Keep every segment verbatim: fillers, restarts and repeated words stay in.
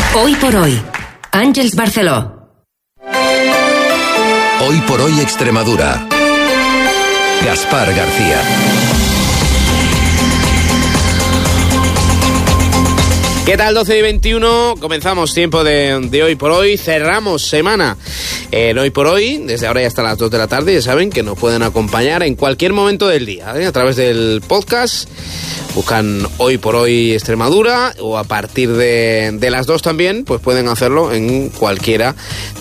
Hoy por hoy, Àngels Barceló. Hoy por hoy Extremadura. Gaspar García. ¿Qué tal? doce y veintiuno, comenzamos tiempo de, de Hoy por Hoy, cerramos semana en Hoy por Hoy, desde ahora y hasta las dos de la tarde, ya saben que nos pueden acompañar en cualquier momento del día, ¿eh? A través del podcast, buscan Hoy por Hoy Extremadura, o a partir de, de las dos también, pues pueden hacerlo en cualquiera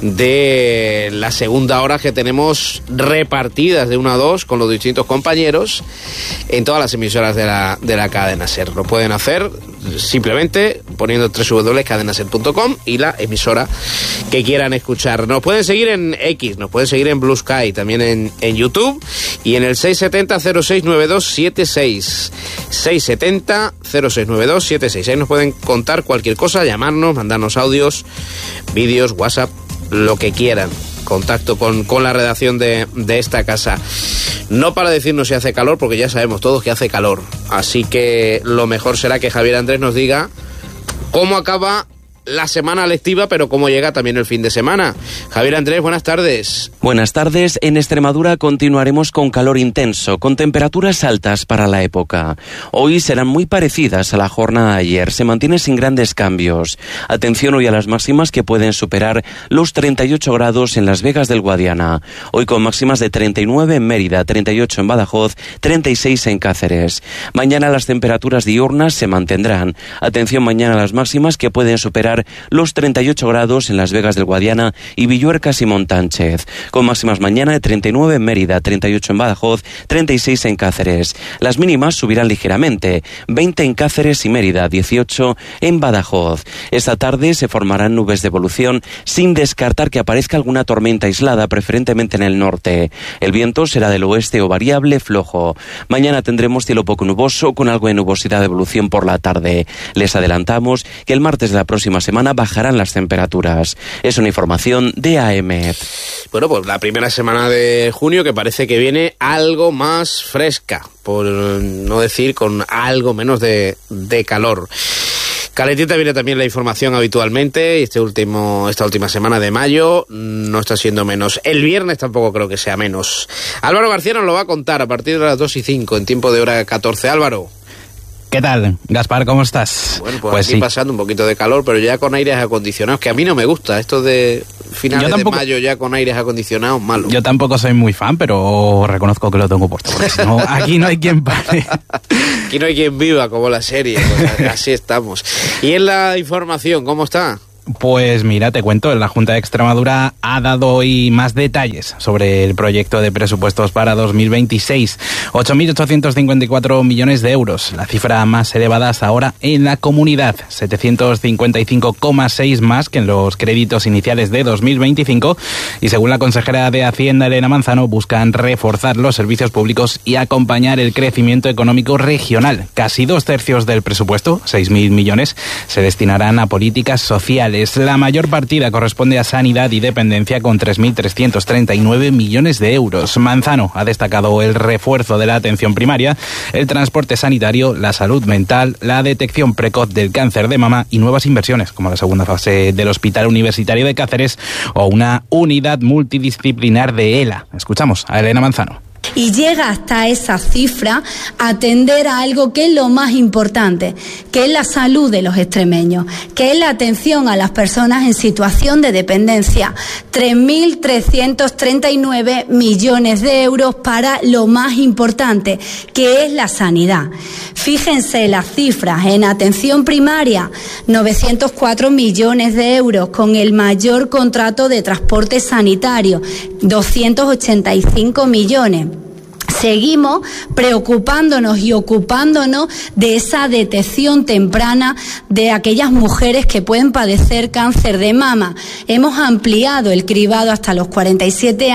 de las segunda horas que tenemos repartidas de una a dos con los distintos compañeros en todas las emisoras de la, de la cadena SER. Lo pueden hacer simplemente poniendo doble u doble u doble u punto cadena ser punto com y la emisora que quieran escuchar. Nos pueden seguir en X, nos pueden seguir en Blue Sky, también en, en YouTube y en el seis siete cero cero seis nueve dos siete seis. seis siete cero cero seis nueve dos siete seis. Ahí nos pueden contar cualquier cosa, llamarnos, mandarnos audios, vídeos, WhatsApp, lo que quieran. Contacto con, con la redacción de, de esta casa. No para decirnos si hace calor, porque ya sabemos todos que hace calor. Así que lo mejor será que Javier Andrés nos diga cómo acaba la semana lectiva, pero cómo llega también el fin de semana. Javier Andrés, buenas tardes. Buenas tardes. En Extremadura continuaremos con calor intenso, con temperaturas altas para la época. Hoy serán muy parecidas a la jornada de ayer, se mantiene sin grandes cambios. Atención hoy a las máximas que pueden superar los treinta y ocho grados en Las Vegas del Guadiana. Hoy con máximas de treinta y nueve en Mérida, treinta y ocho en Badajoz, treinta y seis en Cáceres. Mañana las temperaturas diurnas se mantendrán. Atención mañana a las máximas que pueden superar los treinta y ocho grados en Las Vegas del Guadiana y Villuercas y Montánchez, con máximas mañana de treinta y nueve en Mérida, treinta y ocho en Badajoz, treinta y seis en Cáceres. Las mínimas subirán ligeramente, veinte en Cáceres y Mérida, dieciocho en Badajoz. Esta tarde se formarán nubes de evolución sin descartar que aparezca alguna tormenta aislada, preferentemente en el norte. El viento será del oeste o variable flojo. Mañana tendremos cielo poco nuboso con algo de nubosidad de evolución por la tarde. Les adelantamos que el martes de la próxima semana semana bajarán las temperaturas. Es una información de A M E T. Bueno, pues la primera semana de junio que parece que viene algo más fresca, por no decir con algo menos de, de calor. Calentita viene también la información habitualmente y este último, esta última semana de mayo no está siendo menos. El viernes tampoco creo que sea menos. Álvaro García nos lo va a contar a partir de las dos y cinco en tiempo de hora catorce. Álvaro. ¿Qué tal, Gaspar? ¿Cómo estás? Bueno, pues, pues aquí sí. pasando un poquito de calor, pero ya con aires acondicionados, que a mí no me gusta. Esto de finales tampoco, de mayo ya con aires acondicionados, malo. Yo tampoco soy muy fan, pero reconozco que lo tengo puesto, porque si no, aquí no hay quien pare. Aquí no hay quien viva, como la serie, pues así estamos. ¿Y en la información, cómo está? Pues mira, te cuento, la Junta de Extremadura ha dado hoy más detalles sobre el proyecto de presupuestos para dos mil veintiséis. ocho mil ochocientos cincuenta y cuatro millones de euros, la cifra más elevada hasta ahora en la comunidad, setecientos cincuenta y cinco coma seis más que en los créditos iniciales de dos mil veinticinco, y según la consejera de Hacienda, Elena Manzano, buscan reforzar los servicios públicos y acompañar el crecimiento económico regional. Casi dos tercios del presupuesto, seis mil millones, se destinarán a políticas sociales. La mayor partida corresponde a sanidad y dependencia con tres mil trescientos treinta y nueve millones de euros. Manzano ha destacado el refuerzo de la atención primaria, el transporte sanitario, la salud mental, la detección precoz del cáncer de mama y nuevas inversiones como la segunda fase del Hospital Universitario de Cáceres o una unidad multidisciplinar de ELA. Escuchamos a Elena Manzano. Y llega hasta esa cifra atender a algo que es lo más importante, que es la salud de los extremeños, que es la atención a las personas en situación de dependencia. tres mil trescientos treinta y nueve millones de euros para lo más importante, que es la sanidad. Fíjense las cifras, en atención primaria, novecientos cuatro millones de euros, con el mayor contrato de transporte sanitario, doscientos ochenta y cinco millones. Seguimos preocupándonos y ocupándonos de esa detección temprana de aquellas mujeres que pueden padecer cáncer de mama. Hemos ampliado el cribado hasta los cuarenta y siete años.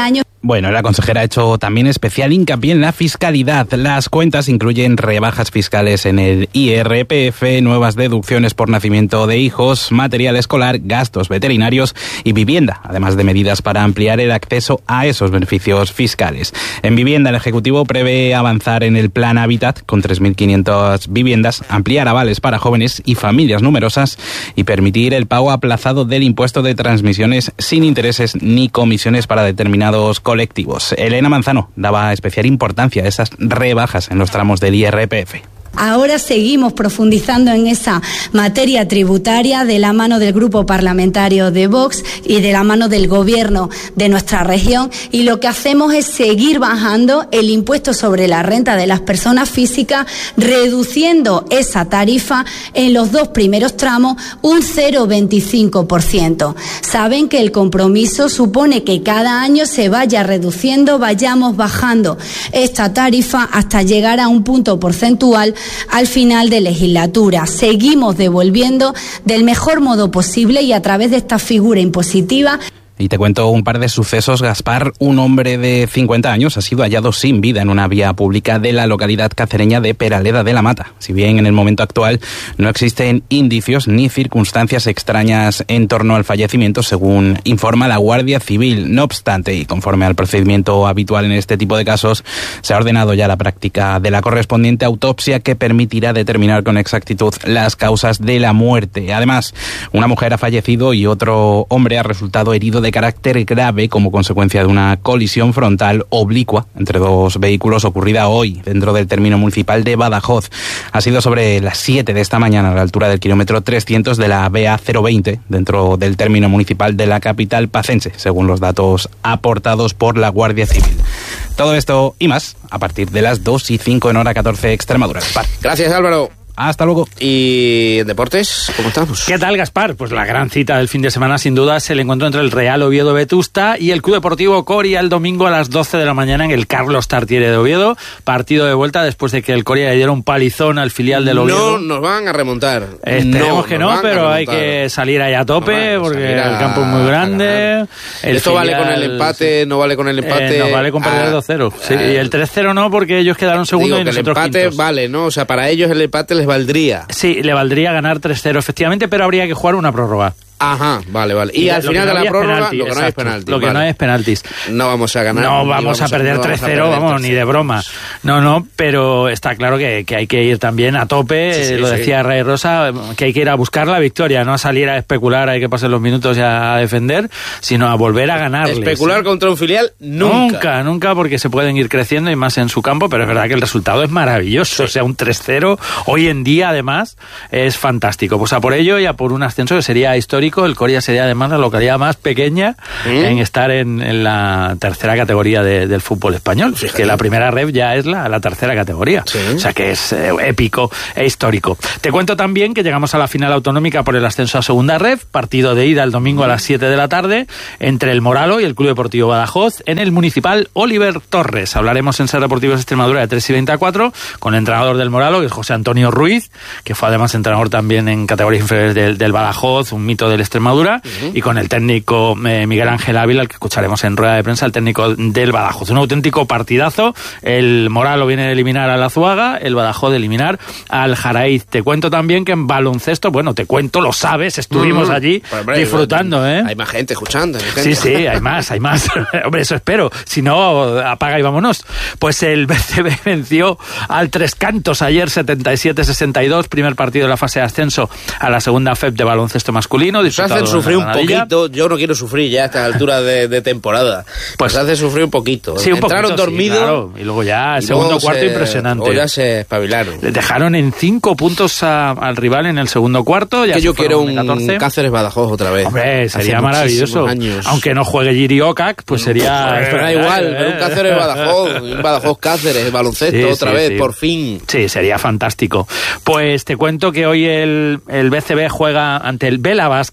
Bueno, la consejera ha hecho también especial hincapié en la fiscalidad. Las cuentas incluyen rebajas fiscales en el I R P F, nuevas deducciones por nacimiento de hijos, material escolar, gastos veterinarios y vivienda, además de medidas para ampliar el acceso a esos beneficios fiscales. En vivienda, el Ejecutivo prevé avanzar en el Plan Hábitat con tres mil quinientas viviendas, ampliar avales para jóvenes y familias numerosas y permitir el pago aplazado del impuesto de transmisiones sin intereses ni comisiones para determinados colectivos. Elena Manzano daba especial importancia a esas rebajas en los tramos del I R P F. Ahora seguimos profundizando en esa materia tributaria de la mano del grupo parlamentario de Vox y de la mano del gobierno de nuestra región, y lo que hacemos es seguir bajando el impuesto sobre la renta de las personas físicas, reduciendo esa tarifa en los dos primeros tramos un cero coma veinticinco por ciento. Saben que el compromiso supone que cada año se vaya reduciendo, vayamos bajando esta tarifa hasta llegar a un punto porcentual al final de legislatura. Seguimos devolviendo del mejor modo posible y a través de esta figura impositiva. Y te cuento un par de sucesos. Gaspar, un hombre de cincuenta años, ha sido hallado sin vida en una vía pública de la localidad cacereña de Peraleda de la Mata. Si bien en el momento actual no existen indicios ni circunstancias extrañas en torno al fallecimiento, según informa la Guardia Civil. No obstante, y conforme al procedimiento habitual en este tipo de casos, se ha ordenado ya la práctica de la correspondiente autopsia que permitirá determinar con exactitud las causas de la muerte. Además, una mujer ha fallecido y otro hombre ha resultado herido de carácter grave como consecuencia de una colisión frontal oblicua entre dos vehículos ocurrida hoy dentro del término municipal de Badajoz. Ha sido sobre las siete de esta mañana a la altura del kilómetro trescientos de la B A cero veinte dentro del término municipal de la capital pacense, según los datos aportados por la Guardia Civil. Todo esto y más a partir de las dos y cinco en hora catorce Extremadura. Gracias, Álvaro. Hasta luego. ¿Y en deportes? ¿Cómo estamos? ¿Qué tal, Gaspar? Pues la gran cita del fin de semana, sin duda, es el encuentro entre el Real Oviedo Vetusta y el Club Deportivo Coria el domingo a las doce de la mañana en el Carlos Tartiere de Oviedo. Partido de vuelta después de que el Coria le diera un palizón al filial del Oviedo. No nos van a remontar. Esperemos no, que no, pero hay que salir ahí a tope porque a... el campo es muy grande. El Esto filial... vale con el empate, no vale con el empate. Eh, no vale con perder dos cero. Sí, y el tres cero no, porque ellos quedaron segundo y nosotros el empate quintos. Vale, ¿no? O sea, para ellos el empate les valdría. Sí, le valdría ganar tres cero, efectivamente, pero habría que jugar una prórroga. Ajá, vale, vale. Y, y al final no de la prórroga, penalti, lo que exacto, no hay es penalti. Lo que vale. no hay es penaltis. No vamos a ganar. No vamos, vamos a perder tres cero, vamos, vamos ni de broma. No, no, pero está claro que, que hay que ir también a tope, sí, sí, lo sí. decía Ray Rosa, que hay que ir a buscar la victoria, no a salir a especular, hay que pasar los minutos y a defender, sino a volver a ganarles. Especular ¿sí? contra un filial, nunca. Nunca, nunca, porque se pueden ir creciendo y más en su campo, pero es verdad que el resultado es maravilloso, sí. o sea, un tres cero, hoy en día además, es fantástico. Pues a por ello y a por un ascenso que sería histórico, el Coria sería además la localidad más pequeña ¿Mm? en estar en, en la tercera categoría de, del fútbol español, sí, que la primera ref ya es la, la tercera categoría, sí. o sea que es eh, épico e histórico. Te cuento también que llegamos a la final autonómica por el ascenso a segunda ref, partido de ida el domingo a las siete de la tarde entre el Moralo y el Club Deportivo Badajoz en el municipal Oliver Torres. Hablaremos en Ser Deportivos Extremadura de tres y veinte a cuatro con el entrenador del Moralo, que es José Antonio Ruiz, que fue además entrenador también en categorías inferiores del, del Badajoz, un mito del Extremadura, uh-huh. y con el técnico eh, Miguel Ángel Ávila, al que escucharemos en rueda de prensa, el técnico del Badajoz. Un auténtico partidazo. El Moralo viene de eliminar al Azuaga, el Badajoz de eliminar al Jaraíz. Te cuento también que en baloncesto, bueno, te cuento, lo sabes, estuvimos uh-huh. allí pues, hombre, disfrutando, ¿eh? Hay más gente escuchando. Hay gente. Sí, sí, hay más, hay más. Hombre, eso espero. Si no, apaga y vámonos. Pues el B C B venció al Tres Cantos ayer setenta y siete sesenta y dos, primer partido de la fase de ascenso a la segunda F E P de baloncesto masculino. Nos hacen sufrir un poquito, yo no quiero sufrir ya a esta altura de, de temporada. Pues nos hace sufrir un poquito. Sí, un Entraron poquito, dormidos. Sí, claro. Y luego ya, el segundo cuarto se, impresionante. O ya se espabilaron. Le dejaron en cinco puntos a, al rival en el segundo cuarto. Ya que yo quiero un catorce. Cáceres Badajoz otra vez. Hombre, sería maravilloso. Años. Aunque no juegue Giri Ocac, pues sería... Pues, pero da igual, pero un Cáceres Badajoz, un Badajoz Cáceres, baloncesto sí, otra sí, vez, sí. por fin. Sí, sería fantástico. Pues te cuento que hoy el, el B C B juega ante el Vela Basket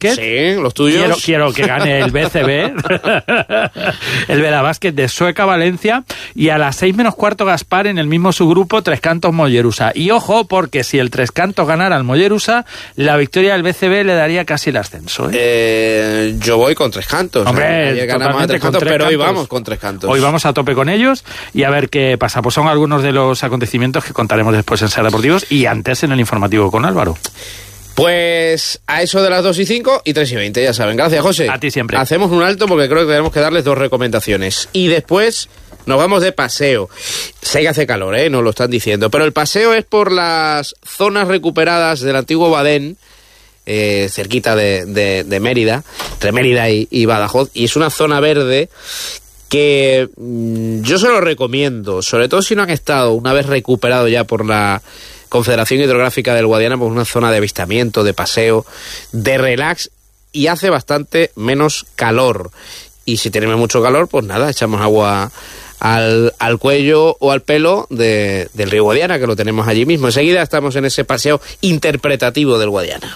Basket. Sí, los tuyos. Quiero, quiero que gane el B C B, el Vela Basket de Sueca Valencia, y a las seis menos cuarto Gaspar en el mismo subgrupo Tres Cantos Mollerusa. Y ojo, porque si el Tres Cantos ganara al Mollerusa, la victoria del B C B le daría casi el ascenso. ¿eh? Eh, yo voy con Tres Cantos. Hombre, Ayer ganamos a Tres Cantos, Tres pero hoy Cantos. vamos con Tres Cantos. Hoy vamos a tope con ellos y a ver qué pasa. Pues son algunos de los acontecimientos que contaremos después en Ser Deportivos y antes en el informativo con Álvaro. Pues a eso de las dos y cinco y tres y veinte, ya saben. Gracias, José. A ti siempre. Hacemos un alto porque creo que tenemos que darles dos recomendaciones. Y después nos vamos de paseo. Sé que hace calor, ¿eh? Nos lo están diciendo. Pero el paseo es por las zonas recuperadas del antiguo Badén, eh, cerquita de, de, de Mérida, entre Mérida y, y Badajoz. Y es una zona verde que mmm, yo se lo recomiendo, sobre todo si no han estado una vez recuperado ya por la Confederación Hidrográfica del Guadiana, pues una zona de avistamiento, de paseo, de relax, y hace bastante menos calor. Y si tenemos mucho calor, pues nada, echamos agua al, al cuello o al pelo de, del río Guadiana, que lo tenemos allí mismo. Enseguida estamos en ese paseo interpretativo del Guadiana.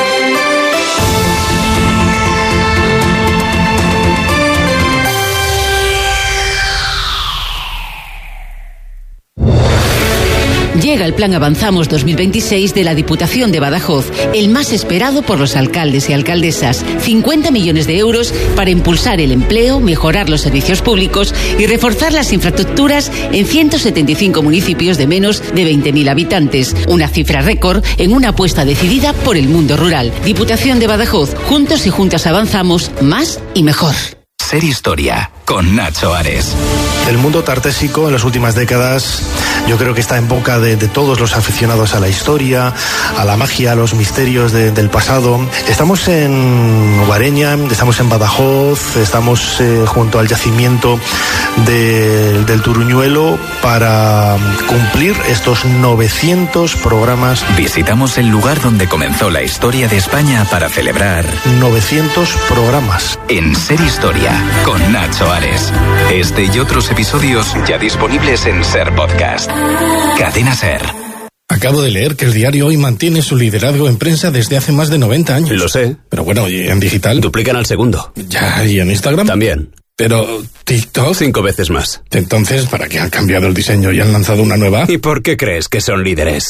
Llega el Plan Avanzamos dos mil veintiséis de la Diputación de Badajoz, el más esperado por los alcaldes y alcaldesas. cincuenta millones de euros para impulsar el empleo, mejorar los servicios públicos y reforzar las infraestructuras en ciento setenta y cinco municipios de menos de veinte mil habitantes. Una cifra récord en una apuesta decidida por el mundo rural. Diputación de Badajoz, juntos y juntas avanzamos más y mejor. Ser Historia, con Nacho Ares. El mundo tartésico en las últimas décadas yo creo que está en boca de, de todos los aficionados a la historia, a la magia, a los misterios de, del pasado. Estamos en Guareña, estamos en Badajoz, estamos eh, junto al yacimiento de, del Turuñuelo para cumplir estos novecientos programas. Visitamos el lugar donde comenzó la historia de España para celebrar novecientos programas. En Ser Historia, con Nacho Ares. Este y otros episodios ya disponibles en Ser Podcast. Cadena Ser. Acabo de leer que el diario Hoy mantiene su liderazgo en prensa desde hace más de noventa años. Lo sé. Pero bueno, ¿y en digital? Duplican al segundo. Ya, ¿y en Instagram? También. Pero TikTok... Cinco veces más. Entonces, ¿para qué han cambiado el diseño y han lanzado una nueva? ¿Y por qué crees que son líderes?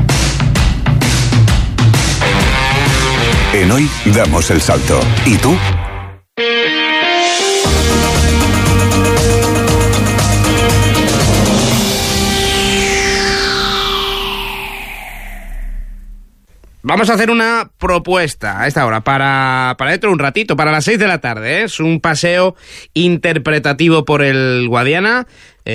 En Hoy damos el salto. ¿Y tú? Vamos a hacer una propuesta a esta hora, para, para dentro de un ratito, para las seis de la tarde, ¿eh? Es un paseo interpretativo por el Guadiana,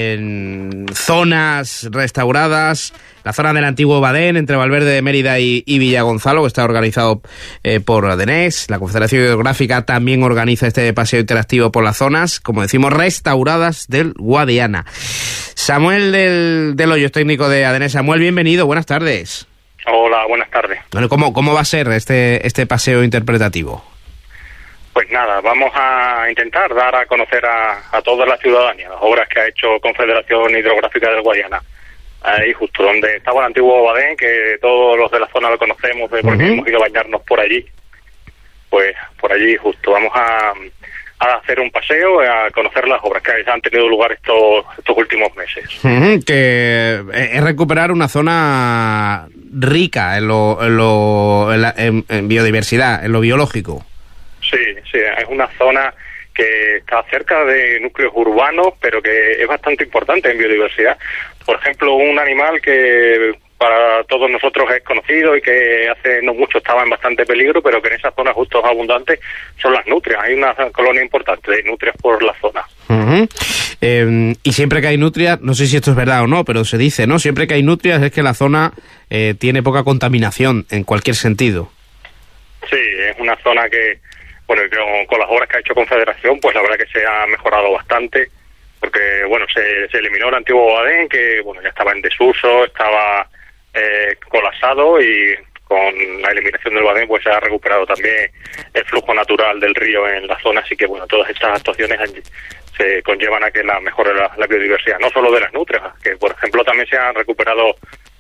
en zonas restauradas, la zona del antiguo Badén, entre Valverde de Mérida y, y Villagonzalo, que está organizado eh, por Adenés. La Confederación Hidrográfica también organiza este paseo interactivo por las zonas, como decimos, restauradas del Guadiana. Samuel del, del Hoyo, técnico de Adenés. Samuel, bienvenido, buenas tardes. Hola, buenas tardes. Bueno, ¿cómo, cómo va a ser este, este paseo interpretativo? Pues nada, vamos a intentar dar a conocer a, a toda la ciudadanía las obras que ha hecho Confederación Hidrográfica del Guadiana. Ahí justo donde estaba el antiguo Badén, que todos los de la zona lo conocemos de porque uh-huh. hemos ido a bañarnos por allí. Pues por allí justo vamos a, a hacer un paseo, a conocer las obras que han tenido lugar estos, estos últimos meses. Uh-huh, que es recuperar una zona rica en lo, en, lo, en, la, en, en biodiversidad, en lo biológico. Sí, sí, es una zona que está cerca de núcleos urbanos, pero que es bastante importante en biodiversidad. Por ejemplo, un animal que para todos nosotros es conocido y que hace no mucho estaba en bastante peligro, pero que en esa zona justo abundante son las nutrias. Hay una colonia importante de nutrias por la zona. Uh-huh. Eh, y siempre que hay nutrias, no sé si esto es verdad o no, pero se dice, ¿no? Siempre que hay nutrias es que la zona eh, tiene poca contaminación en cualquier sentido. Sí, es una zona que, bueno, con, con las obras que ha hecho Confederación, pues la verdad que se ha mejorado bastante, porque, bueno, se, se eliminó el antiguo Badén, que, bueno, ya estaba en desuso, estaba eh, colapsado, y con la eliminación del Badén, pues se ha recuperado también el flujo natural del río en la zona, así que, bueno, todas estas actuaciones se conllevan a que la mejore la, la biodiversidad, no solo de las nutrias, que, por ejemplo, también se han recuperado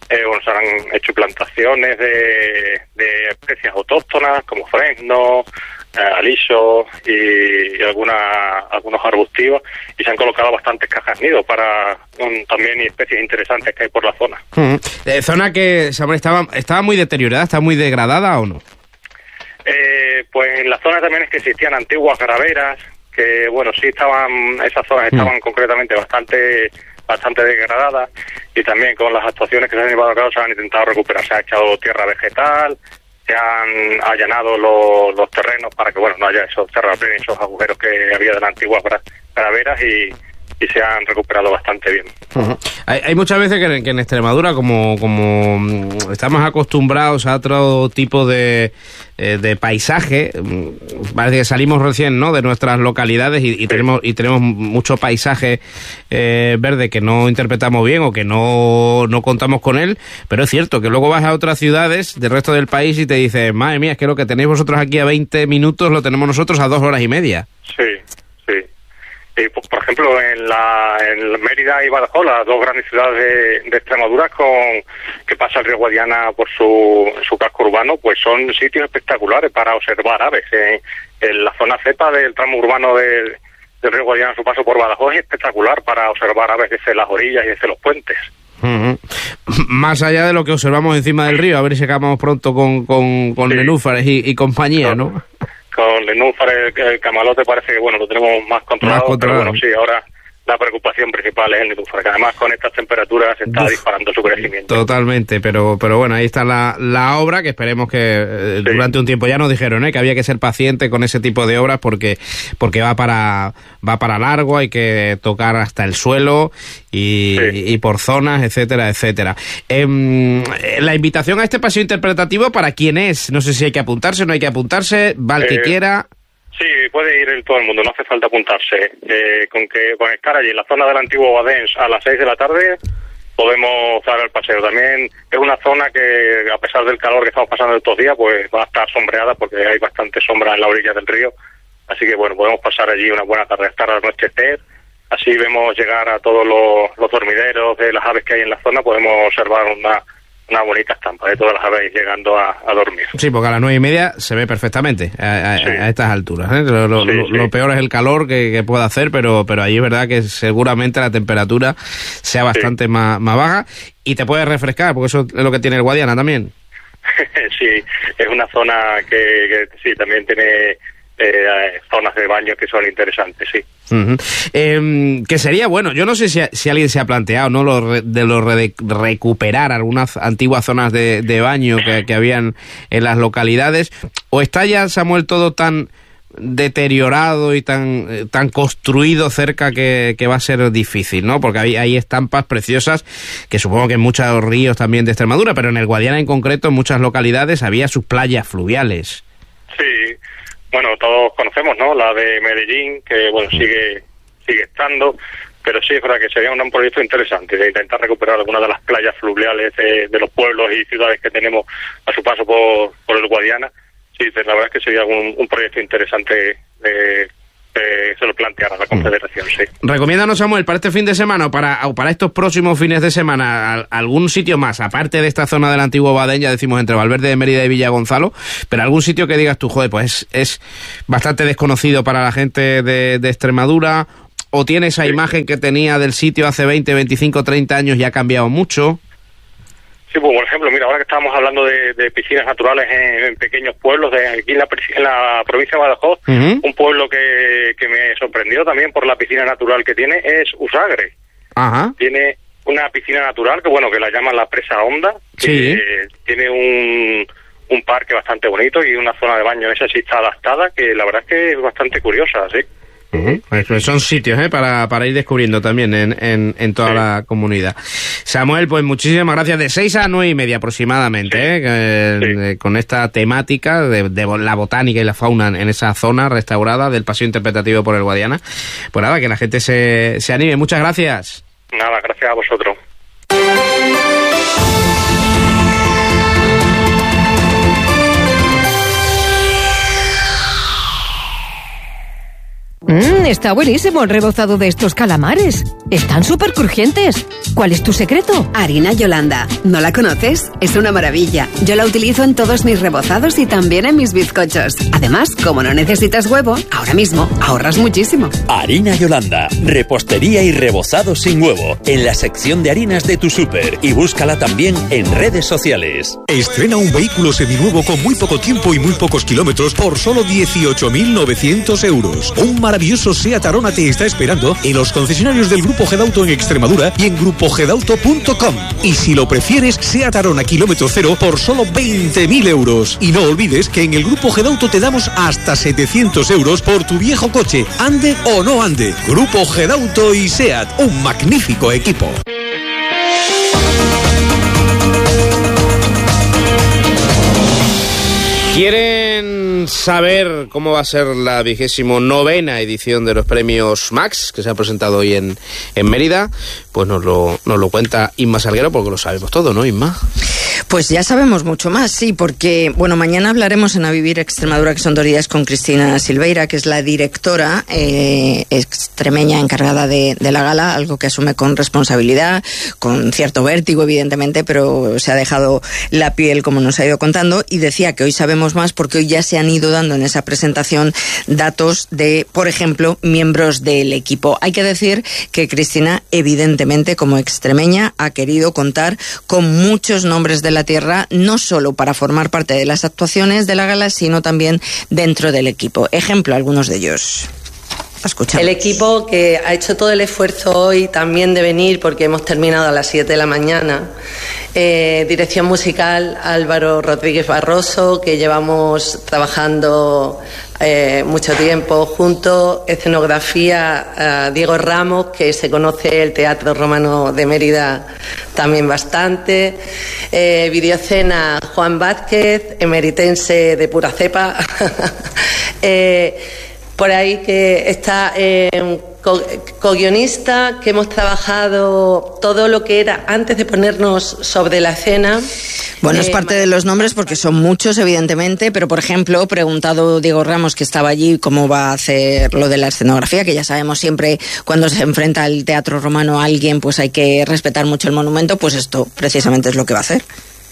Eh, bueno, se han hecho plantaciones de, de especies autóctonas como fresno, eh, aliso y, y alguna, algunos arbustivos, y se han colocado bastantes cajas nido para um, también especies interesantes que hay por la zona. Uh-huh. Eh, ¿Zona que, Samuel, estaba, estaba muy deteriorada, está muy degradada o no? Eh, pues en la zona también es que existían antiguas graveras, que bueno, sí estaban, esas zonas estaban uh-huh. concretamente bastante... bastante degradada, y también con las actuaciones que se han llevado a cabo se han intentado recuperar. Se ha echado tierra vegetal, se han allanado los, los terrenos para que bueno no haya esos terraplenes, esos agujeros que había de las antiguas calaveras, y, y se han recuperado bastante bien. Uh-huh. Hay, hay muchas veces que, que en Extremadura, como, como estamos acostumbrados a otro tipo de, eh, de paisaje, parece que salimos recién, ¿no?, de nuestras localidades y, y sí. tenemos y tenemos mucho paisaje eh, verde que no interpretamos bien o que no, no contamos con él, pero es cierto que luego vas a otras ciudades del resto del país y te dices, madre mía, es que lo que tenéis vosotros aquí a veinte minutos lo tenemos nosotros a dos horas y media. Sí, sí. Y, pues, por ejemplo, en la en Mérida y Badajoz, las dos grandes ciudades de, de Extremadura, con que pasa el río Guadiana por su, su casco urbano, pues son sitios espectaculares para observar aves. En, en la zona cepa del tramo urbano de, del río Guadiana, su paso por Badajoz, es espectacular para observar aves desde las orillas y desde los puentes. Uh-huh. Más allá de lo que observamos encima del río, a ver si acabamos pronto con, con, con sí. nenúfares y, y compañía, ¿no? ¿no? Con nenúfares, el, el camalote parece que bueno lo tenemos más controlado, más controlado, pero bueno, sí, ahora la preocupación principal es el nenúfar, que además con estas temperaturas se está Uf, disparando su crecimiento. Totalmente, pero pero bueno, ahí está la, la obra, que esperemos que eh, sí. durante un tiempo, ya nos dijeron ¿eh? que había que ser paciente con ese tipo de obras porque porque va para va para largo, hay que tocar hasta el suelo y, sí. y por zonas, etcétera, etcétera. Eh, la invitación a este paseo interpretativo, ¿para quién es? No sé si hay que apuntarse o no hay que apuntarse, va el eh, que quiera... Sí, puede ir el, todo el mundo, no hace falta apuntarse. Eh, con que con estar allí en la zona del antiguo Badens a las seis de la tarde podemos dar el paseo. También es una zona que, a pesar del calor que estamos pasando estos días, pues va a estar sombreada porque hay bastante sombra en la orilla del río. Así que bueno, podemos pasar allí una buena tarde, estar al anochecer. Así vemos llegar a todos los, los dormideros de las aves que hay en la zona, podemos observar una... una bonita estampa de todas las aves llegando a, a dormir. Sí, porque a las nueve y media se ve perfectamente a, a, sí. a estas alturas. ¿eh? Lo, lo, sí, lo, sí. lo peor es el calor que, que pueda hacer, pero pero ahí es verdad que seguramente la temperatura sea bastante sí. más, más baja y te puede refrescar, porque eso es lo que tiene el Guadiana también. Sí, es una zona que, que sí, también tiene... Eh, zonas de baño que son interesantes, sí. Uh-huh. Eh, que sería bueno, yo no sé si, si alguien se ha planteado, ¿no? Lo re, de lo re, recuperar algunas antiguas zonas de, de baño que, que habían en las localidades, o está ya, Samuel, todo tan deteriorado y tan tan construido cerca que, que va a ser difícil, ¿no? Porque hay, hay estampas preciosas que supongo que en muchos ríos también de Extremadura, pero en el Guadiana en concreto, en muchas localidades había sus playas fluviales. Sí. Bueno, todos conocemos, ¿no?, la de Medellín, que, bueno, sigue sigue estando, pero sí es verdad que sería un proyecto interesante de intentar recuperar algunas de las playas fluviales de, de los pueblos y ciudades que tenemos a su paso por, por el Guadiana. Sí, la verdad es que sería un, un proyecto interesante de... se lo planteara la Confederación, sí. Recomiéndanos, Samuel, para este fin de semana o para, o para estos próximos fines de semana, algún sitio más, aparte de esta zona del antiguo Badén, ya decimos entre Valverde de Mérida y Villa Gonzalo, pero algún sitio que digas tú, joder, pues es, es bastante desconocido para la gente de, de Extremadura, o tiene esa sí. imagen que tenía del sitio hace veinte, veinticinco, treinta años y ha cambiado mucho. Sí, pues por ejemplo, mira, ahora que estábamos hablando de, de piscinas naturales en, en pequeños pueblos, de aquí en la, en la provincia de Badajoz, uh-huh. un pueblo que, que me sorprendió también por la piscina natural que tiene es Usagre. Ajá. Tiene una piscina natural que, bueno, que la llaman la Presa Honda, sí. que tiene un, un parque bastante bonito y una zona de baño, esa sí está adaptada, que la verdad es que es bastante curiosa, sí. Uh-huh. Pues son sitios ¿eh? para, para ir descubriendo también en, en, en toda sí. la comunidad. Samuel, pues muchísimas gracias. De seis a nueve y media aproximadamente, sí. ¿eh? Que, sí. eh, con esta temática de, de la botánica y la fauna en esa zona restaurada del paseo interpretativo por el Guadiana. Pues nada, que la gente se, se anime. Muchas gracias. Nada, gracias a vosotros. Mm, Está buenísimo el rebozado de estos calamares. Están súper crujientes. ¿Cuál es tu secreto? Harina Yolanda. ¿No la conoces? Es una maravilla. Yo la utilizo en todos mis rebozados y también en mis bizcochos. Además, como no necesitas huevo, ahora mismo ahorras muchísimo. Harina Yolanda. Repostería y rebozado sin huevo. En la sección de harinas de tu súper. Y búscala también en redes sociales. Estrena un vehículo seminuevo con muy poco tiempo y muy pocos kilómetros por solo dieciocho mil novecientos euros. Un maravilloso SEAT Arona te está esperando en los concesionarios del Grupo Gedauto en Extremadura y en grupo gedauto punto com. Y si lo prefieres, SEAT Arona kilómetro cero por solo veinte mil euros. Y no olvides que en el Grupo Gedauto te damos hasta setecientos euros por tu viejo coche, ande o no ande. Grupo Gedauto y SEAT, un magnífico equipo. ¿Quieren saber cómo va a ser la vigésimo novena edición de los premios Max, que se ha presentado hoy en, en Mérida? Pues nos lo, nos lo cuenta Inma Salguero, porque lo sabemos todo, ¿no, Inma? Pues ya sabemos mucho más, sí, porque, bueno, mañana hablaremos en A Vivir Extremadura, que son dos días, con Cristina Silveira, que es la directora eh, extremeña encargada de, de la gala, algo que asume con responsabilidad, con cierto vértigo, evidentemente, pero se ha dejado la piel, como nos ha ido contando, y decía que hoy sabemos más porque hoy ya se han ido dando en esa presentación datos de, por ejemplo, miembros del equipo. Hay que decir que Cristina, evidentemente, como extremeña, ha querido contar con muchos nombres de la tierra, no solo para formar parte de las actuaciones de la gala, sino también dentro del equipo. Ejemplo, algunos de ellos. Escuchamos. El equipo que ha hecho todo el esfuerzo hoy también de venir, porque hemos terminado a las siete de la mañana. Eh, dirección musical, Álvaro Rodríguez Barroso, que llevamos trabajando eh, mucho tiempo juntos. Escenografía, eh, Diego Ramos, que se conoce el Teatro Romano de Mérida también bastante. Eh, videocena, Juan Vázquez, emeritense de pura cepa. eh, Por ahí que está eh, un co-guionista, que hemos trabajado todo lo que era antes de ponernos sobre la escena. Bueno, es parte de los nombres porque son muchos, evidentemente, pero, por ejemplo, preguntado Diego Ramos, que estaba allí, cómo va a hacer lo de la escenografía, que ya sabemos siempre cuando se enfrenta al Teatro Romano a alguien, pues hay que respetar mucho el monumento, pues esto precisamente es lo que va a hacer.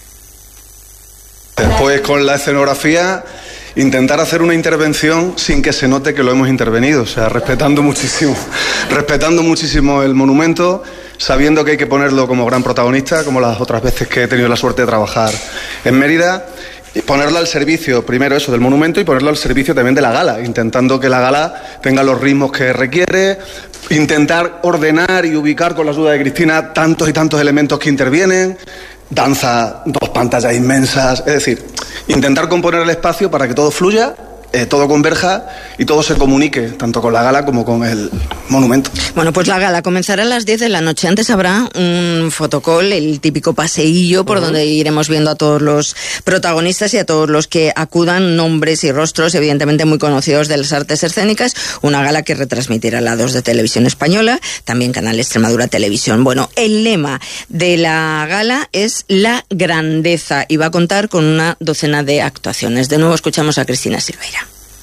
Después, con la escenografía, intentar hacer una intervención sin que se note que lo hemos intervenido, o sea, respetando muchísimo, respetando muchísimo el monumento, sabiendo que hay que ponerlo como gran protagonista, como las otras veces que he tenido la suerte de trabajar en Mérida, y ponerlo al servicio, primero eso, del monumento, y ponerlo al servicio también de la gala, intentando que la gala tenga los ritmos que requiere, intentar ordenar y ubicar, con la ayuda de Cristina, tantos y tantos elementos que intervienen, danza, dos pantallas inmensas, es decir, intentar componer el espacio para que todo fluya, eh, todo converja y todo se comunique, tanto con la gala como con el monumento. Bueno, pues la gala comenzará a las diez de la noche. Antes habrá un fotocall, el típico paseillo por uh-huh. donde iremos viendo a todos los protagonistas y a todos los que acudan, nombres y rostros evidentemente muy conocidos de las artes escénicas. Una gala que retransmitirá la dos de Televisión Española, también Canal Extremadura Televisión. Bueno, el lema de la gala es la grandeza y va a contar con una docena de actuaciones. De nuevo escuchamos a Cristina Silveira.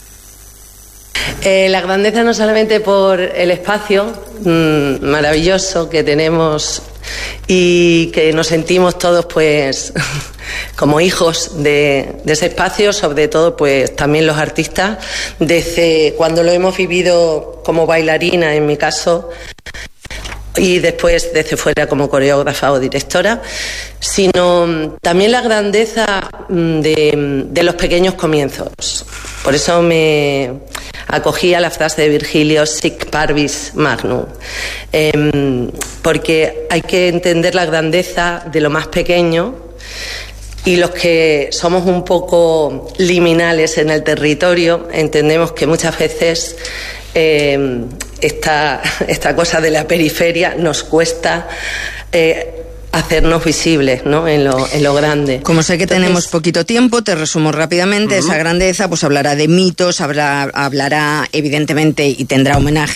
Eh, la grandeza no solamente por el espacio mmm, maravilloso que tenemos y que nos sentimos todos pues como hijos de, de ese espacio, sobre todo pues también los artistas, desde cuando lo hemos vivido como bailarina en mi caso, y después desde fuera como coreógrafa o directora, sino también la grandeza de, de los pequeños comienzos. Por eso me acogí a la frase de Virgilio, sic parvis magnum, eh, porque hay que entender la grandeza de lo más pequeño, y los que somos un poco liminales en el territorio entendemos que muchas veces eh, esta, esta cosa de la periferia nos cuesta eh, hacernos visibles, ¿no? En lo, en lo grande. Como sé que Entonces, tenemos poquito tiempo, te resumo rápidamente. Uh-huh. Esa grandeza pues hablará de mitos, hablará, hablará evidentemente y tendrá homenaje